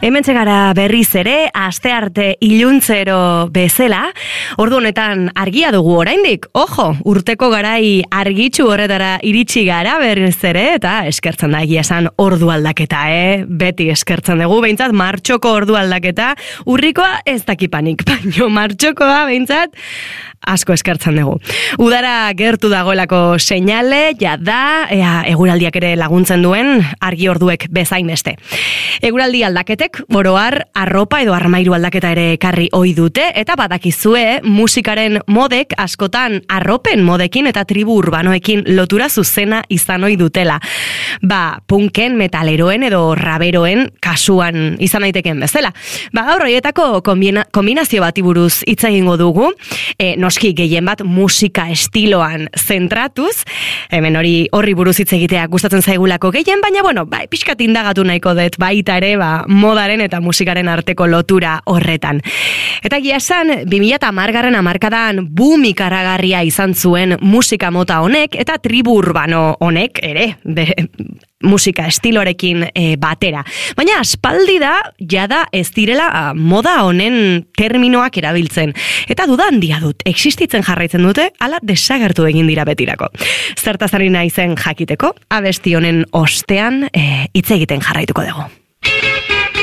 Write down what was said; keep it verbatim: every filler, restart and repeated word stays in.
Hementxe gara berriz ere, astearte iluntzero bezala, ordu honetan argia dugu oraindik. Ojo, urteko garai argitsu horretara iritsi gara berriz ere, eta eskertzen da egia esan ordu aldaketa, eh? Beti eskertzen dugu, behintzat martxoko ordu aldaketa, urrikoa ez dakipanik, baino martxokoa behintzat asko eskertzen dugu. Udara gertu dagoelako seinale, jada, ea, eguraldiak ere laguntzen duen argi orduek bezain beste. Eguraldi aldaketek, oroar, arropa edo armairu aldaketa ere ekarri ohi dute, eta badakizue musikaren modek askotan arropen modekin eta tribu urbanoekin lotura zuzena izan ohi dutela. Ba, punken, metaleroen edo raberoen kasuan izan daiteken bezala. Ba, gaur horietako kombina, kombinazio bati buruz hitz egingo dugu, e, noski gehien bat musika estiloan zentratuz, hemen hori horri buruz hitz egitea gustatzen zaigulako gehien, baina bueno, bai, pixkat indagatu nahiko dut baita ere, ba, modaren eta musikaren arteko lotura horretan. Eta egia esan, bi mila hamargarren hamarkadan boom ikaragarria izan zuen musika mota honek, eta tribu urbano honek ere, de, musika estiloarekin e, batera. Baina aspaldi da, jada ez direla a, moda honen terminoak erabiltzen. Eta duda handia dut, existitzen jarraitzen dute, ala desagertu egin dira betirako. Zertaz ari naizen jakiteko, abesti honen ostean e, hitz egiten jarraituko dugu.